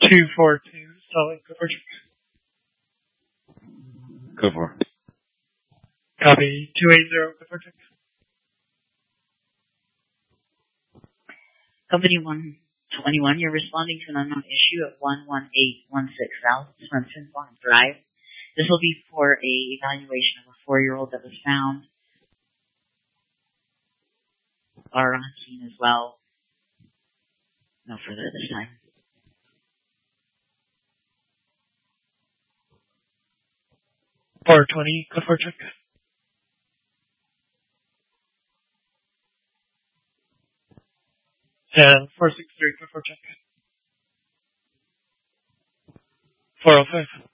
242, stalling, go for check. Go for it. Copy, 280, go for check. Company 121, you're responding to an unknown issue at 11816 South Swenson Farm Drive. This will be for a evaluation of a 4-year-old that was found. Are on scene as well. No further this time. $420, go for check. And 463, go for check. 405.